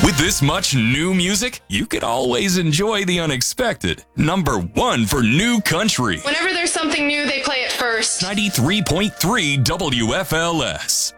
With this much new music, you could always enjoy the unexpected. Number 1 for new country. Whenever there's something new, they play it first. 93.3 WFLS.